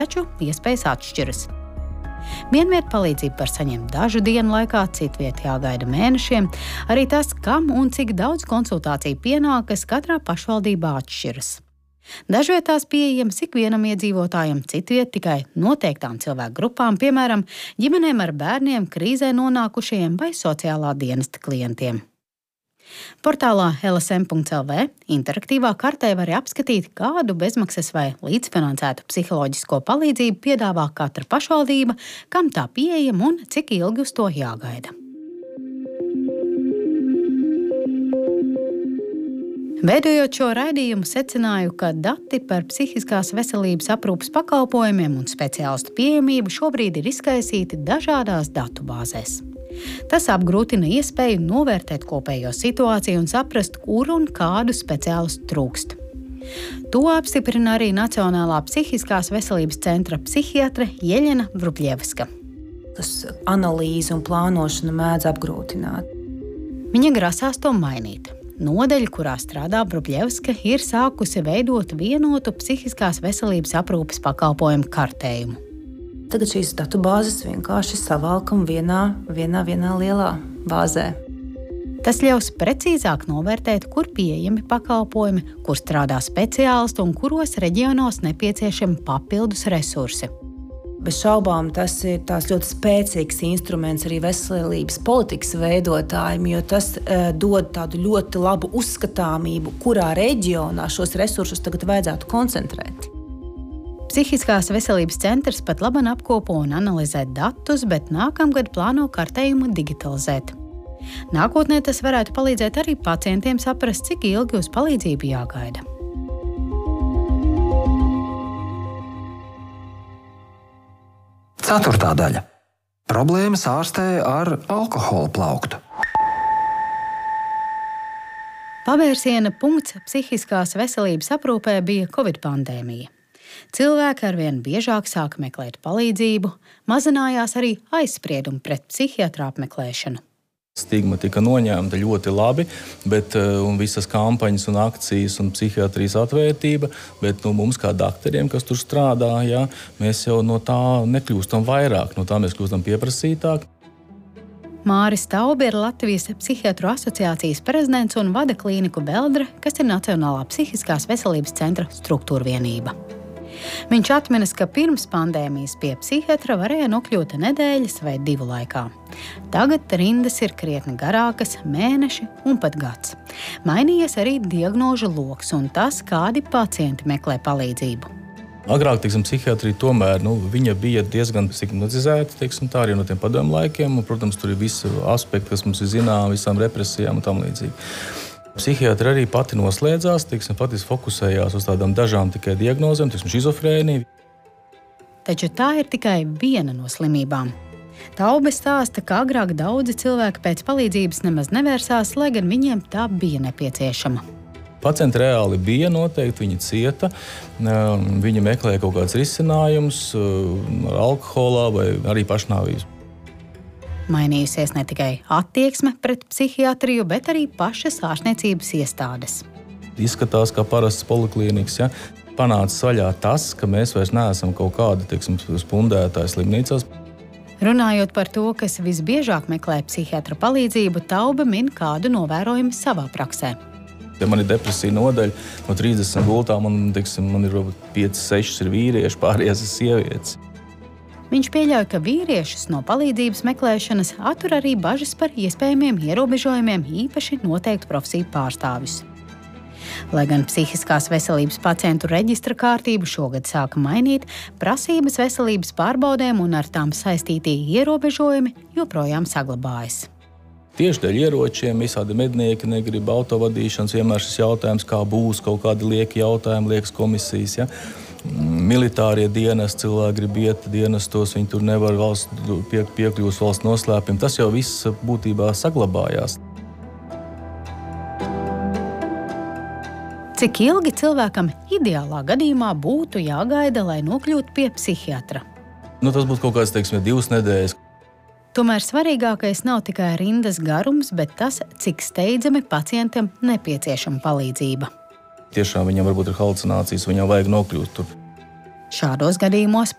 taču iespējas atšķiras. Vienviet palīdzību var saņemt dažu dienu laikā, citviet jāgaida mēnešiem. Arī tas, kam un cik daudz konsultāciju pienākas, katrā pašvaldībā atšķiras. Dažvietās pieejams ikvienam iedzīvotājam, citviet tikai noteiktām cilvēku grupām, piemēram, ģimenēm ar bērniem, krīzē nonākušajiem vai sociālā dienesta klientiem. Portālā lsm.lv interaktīvā kartē var apskatīt, kādu bezmaksas vai līdzfinansētu psiholoģisko palīdzību piedāvā katra pašvaldība, kam tā pieejama un cik ilgi uz to jāgaida. Veidojot šo raidījumu, secināju, ka dati par psihiskās veselības aprūpes pakalpojumiem un speciālistu pieejamību šobrīd ir izkaisīti dažādās datubāzēs. Tas apgrūtina iespēju novērtēt kopējo situāciju un saprast, kur un kādu speciālistu trūkst. To apstiprina arī Nacionālā psihiskās veselības centra psihiatre Jeļena Vrubļevska. Tas analīze un plānošana mēdz apgrūtināt. Viņa grasās to mainīt. Nodeļa, kurā strādā Vrubļevska, ir sākusi veidot vienotu psihiskās veselības aprūpes pakalpojumu kartējumu. Tagad šīs datubāzes vienkārši savalkam vienā lielā bāzē. Tas ļaus precīzāk novērtēt, kur pieejami pakalpojumi, kur strādā speciālisti un kuros reģionos nepieciešami papildus resursi. Bez šaubām tas ir tās ļoti spēcīgs instruments arī veselības politikas veidotājiem, jo tas dod tādu ļoti labu uzskatāmību, kurā reģionā šos resursus tagad vajadzētu koncentrēt. Psihiskās veselības centrs pat labi apkopo un analizē datus, bet nākamgad plāno kartējumu digitalizēt. Nākotnē tas varētu palīdzēt arī pacientiem saprast, cik ilgi uz palīdzību jāgaida. Ceturtā daļa. Problēmas ārstē ar alkohola plauktu. Pavērsiena punkts psihiskās veselības aprūpē bija Covid pandēmija. Cilvēki arvien biežāk sāka meklēt palīdzību, mazinājās arī aizspriedumi pret psihiatra apmeklēšanu. Stigma tika noņemta ļoti labi, bet visas kampaņas un akcijas un psihiatrijas atvērtība, bet mums kā dakteriem, kas tur strādā, mēs jau no tā nekļūstam vairāk, no tā mēs kļūstam pieprasītāk. Māris Taube ir Latvijas psihiatru asociācijas prezidents un vada klīniku Beldre, kas ir Nacionālā psihiskās veselības centra struktūrvienība. Viņš atminas, ka pirms pandēmijas pie psihiatra varēja nokļūt nedēļas vai 2 laikā. Tagad rindas ir krietni garākas, mēneši un pat gads. Mainījies arī diagnožu loks un tas, kādi pacienti meklē palīdzību. Agrāk, psihiatrija tomēr viņa bija diezgan stigmatizēta, tā arī no tiem padomu laikiem, un, protams, tur ir visi aspekti, kas mums ir zināmi, visām represijām un tam līdzīgi. Psihiatri arī pati noslēdzās, patiesi fokusējās uz tādām dažām tikai diagnozēm, šizofrēnija. Taču tā ir tikai viena no slimībām. Taube stāsta, ka agrāk daudzi cilvēki pēc palīdzības nemaz nevērsās, lai gan viņiem tā bija nepieciešama. Pacienti reāli bija noteikti, viņi cieta, viņi meklēja kaut kāds risinājums ar alkoholā vai arī pašnāvības. Mainījusies ne tikai attieksme pret psihiatriju, bet arī pašas ārstniecības iestādes. Izskatās kā parasts poliklīnikas, panāca vaļā tas, ka mēs vairs neesam kaut kādi, spundētāji slimnīcās. Runājot par to, kas visbiežāk meklē psihiatra palīdzību, Taube min kādu novērojumu savā praksē. Man ir depresija nodaļa, no 30 gultām, man ir 5-6 ir vīrieši, pārējās ir sievietes. Viņš pieļauj, ka vīriešus no palīdzības meklēšanas attur arī bažas par iespējamiem ierobežojumiem, īpaši noteiktu profesiju pārstāvjus. Lai gan psihiskās veselības pacientu reģistra kārtību šogad sāka mainīt, prasības veselības pārbaudēm un ar tām saistītie ierobežojumi joprojām saglabājas. Tieši dēļ ieročiem visādi mednieki negrib autovadīšanas, vienmēr šis jautājums, kā būs, kaut kādi lieki jautājumi, liekas komisijas, Militārie dienas, cilvēki grib iet dienestos, viņi tur nevar piekļūst valsts noslēpumiem. Tas jau viss būtībā saglabājās. Cik ilgi cilvēkam ideālā gadījumā būtu jāgaida, lai nokļūtu pie psihiatra? Tas būtu kaut kāds, 2 nedēļas. Tomēr svarīgākais nav tikai rindas garums, bet tas, cik steidzami pacientam nepieciešama palīdzība. Tiešām viņam varbūt ir halucinācijas, viņam vajag nokļūt tur. Šādos gadījumos